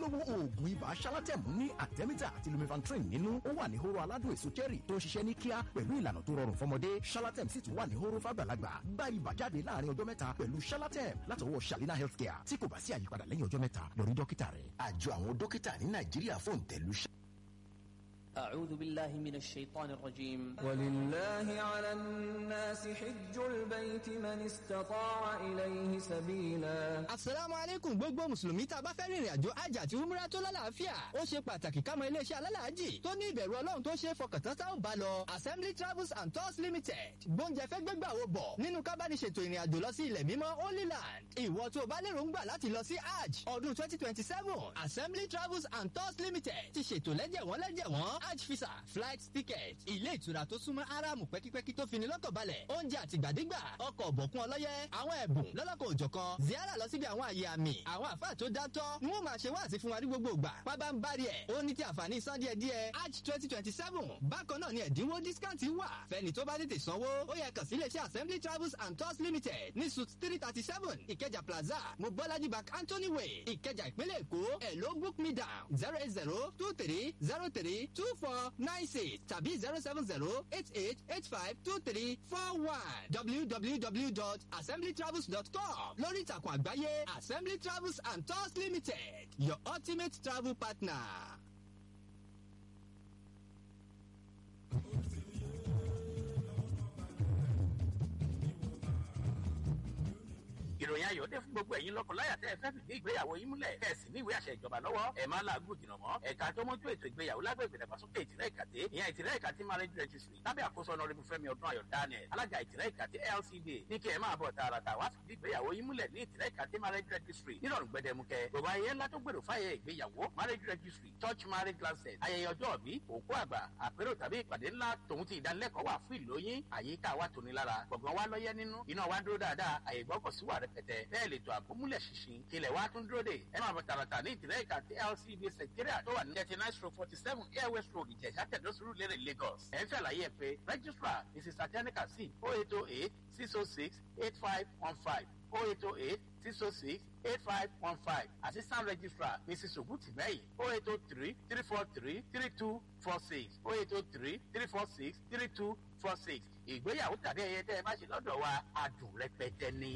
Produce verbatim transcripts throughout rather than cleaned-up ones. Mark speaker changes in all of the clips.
Speaker 1: ojúlówó oògùn ibà Shalatem ní Artemether àti lumefantrine nínú. Ó wà ní hóró aládùn èso cherry tó ń ṣiṣẹ́ ní kíá pẹ̀lú ìlànà tó rọrùn fọmọdé. Shalatem sì tún wà ní hóró fàgbàlagbà. Gba ibà jáde láàrin ọjọ́ mẹ́ta pẹ̀lú Shalatem látọwọ́ Shalina Healthcare. Tí kò bá sí àyípadà lẹ́yìn ọjọ́ mẹ́ta, lọ rí dókítà rẹ̀. Àjọ àwọn dókítà ní Nàìjíríà fòǹtẹ̀lù.
Speaker 2: أعوذ بالله من الشيطان الرجيم.
Speaker 3: ولله على الناس حج البيت من استطاع إليه سبيلا.
Speaker 4: Assalamu alaikum gbogbo mùsùlùmí tá a bá fẹ́ rìnrìn àjò hajj àti umrah tó lálàáfíà. Ó ṣe pàtàkì ká mọ iléeṣẹ́ alálàájì tó ní ìbẹ̀rù Ọlọ́run tó ṣe é fọkàntán tá ò bá lọ. Assembly Travels and Tours Limited gbóúnjẹ fẹ́ gbégbà wo bọ̀ nínú kábàdìṣètò ìrìn àjò lọ sí ilẹ̀ mímọ́ Holy Land. Ìwọ tó o bá lérò ń gbà láti lọ sí hajj ọdún twenty twenty seven Assembly Travels and Tours Limited ti ṣètò lẹ́jẹ̀wọ́n lẹ́jẹ̀wọ́n hajj visa flight ticket ilé ìtura tó súnmọ́ aráàmù pẹ́kípẹ́kí tó fini lọ́kàn balẹ̀ oúnjẹ àtìgbàdégbà ọkọ̀ ọ̀bọ̀kún ọlọ́yẹ àwọn ẹ̀bùn lọ́lọ́kọ̀ òjọ̀kan ziara lọ síbi àwọn àyè àmì àwọn àfáà tó dátọ́ ni wọ́n máa ṣe wáàsí fún wa ní gbogbo ìgbà pábá ń bari ẹ̀ ó ní ti àǹfààní san díẹ̀ díẹ̀ hajj twenty twenty seven bákan náà ni ẹ̀dínwó discount wà fẹ́ni tó bá tètè sanwó ó yẹ kàn sí iléeṣẹ́ Assembly Travels and Tours Limited ní suite three thirty seven Ìkẹjà Plaza Mobolaji Bank Anthony Way Ìkẹjà ìpínlẹ̀ Èkó ẹ̀ ló book me down zero eight zero two three zero three two four nine six tàbí zero seven zero eight eight eight five two three four one w w w dot assembly travels dot com lórí ìtàkùn àgbáyé Assembly Travels and Tours Limited your ultimate travel partner.
Speaker 5: ìròyìn ayọ̀ dé fún gbogbo ẹ̀yin lọ́kọláya tẹ́ ẹ fẹ́ fìdí ìgbéyàwó yín múlẹ̀ kẹ́ ẹ sì ní ìwé àṣẹ ìjọba lọ́wọ́ ẹ máa làágùn jìnnà mọ́ ẹ̀ka tó mójú ètò ìgbéyàwó lágbègbè ìdàgbàsókè ìtìrẹ́ ìkàtẹ́ ìyẹn ìtìrẹ́ ìkàtẹ́ marriage registry lábẹ́ àkóso ọ̀nàrẹ́bù Fẹ́mi Ọdún Ayọ̀ Daniel alága ìtìrẹ́ ìkàtẹ́ L C D ní kí ẹ máa bọ̀ tààràtà wá fìdí ìgbéyàwó yín múlẹ̀ ní ìtìrẹ́ ìkàtẹ́ marriage registry nírọ̀rùn gbẹdẹmukẹ gbogbo ayẹyẹ ńlá tó gbèrò fáyẹ ìgbéyàwó marriage registry church marriage license ayẹyẹ ọjọ́ òbí òkú àgbà àpérò tàbí ìpàdé ńlá tòun ti ìdánilẹ́kọ̀ọ́ wà fún ìlóyún àyíká wa tòní lára gbọ̀ngàn wa lọ́yẹ́ nínú iná wa dúró dáadáa àyè ìgbọ́kọ̀sí wà rẹpẹtẹ bẹ́ẹ̀ lè tó àbómúlẹ̀ ṣinṣin kílẹ̀ wa tún dúró dé ẹ máa bọ̀ tààràtà ní ìtìrẹ́ ìka tí L C D secretariat tó wà ní thirty nine stroke forty seven airways road ìjẹ̀sà tẹ̀dọ́sùrù lérè Lagos ẹ̀ ń ṣàlàyé ẹ̀ pé registrar Missus Tatiana sí oh eight oh eight six oh six eight five one five oh eight oh eight six oh six eight five one five assistant registrar Missus Ogutimehin oh eight oh three three four three three two four six oh eight oh three three four six three two four six ìgbéyàwó tàbí ẹyẹ tẹ́ ẹ bá ṣe lọ́dọ̀ wa adùn rẹpẹtẹ ni.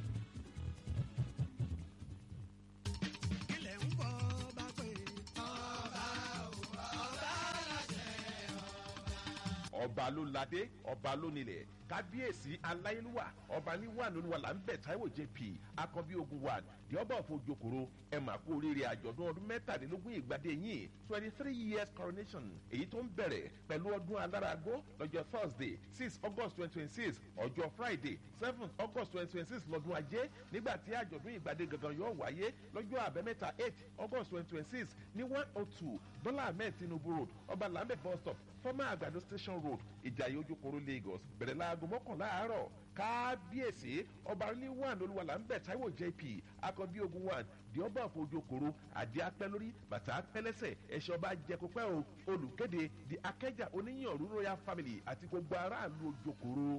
Speaker 6: ọba ló ládé ọba ló nílẹ̀ kábíyèsí aláyélúwà ọba níwà lóluwà là ń bẹ̀ Táíwò J P akọbí ogun wa the ọba of Ojokoro ẹ mà kú oríire àjọ̀dún ọdún mẹ́tàdínlógún ìgbàdé yìí twenty three years coronation èyí tó ń bẹ̀rẹ̀ pẹ̀lú ọdún aláragbó lọ́jọ́ Thursday six August twenty twenty six ọjọ́ Friday seven August twenty twenty six lọ́dún ajé nígbà tí àjọ̀dún ìgbàdé gangan yóò wáyé lọ́jọ́ àbẹ́mẹ́ta eight August twenty twenty six ní one oh two Bọ́lá Ahmed Tinubu road ọba lambeth bus stop former Àgbàdo station road Ìjàyè Ojokoro Lagos bẹ̀rẹ̀ láago mọ́kànlá àárọ̀ kábíyèsí ọba ní one olúwalà ń bẹ̀ Táíwò J P akọbí ogun one di ọba of Ojokoro àdí apẹ́ lórí bàtà apẹ́ lẹ́sẹ̀ ẹ̀ṣẹ̀ ọba jẹkọpẹ́ o olùkéde di Akẹ́jà Oníyànrú royal family àti gbogbo aráàlú Ojokoro.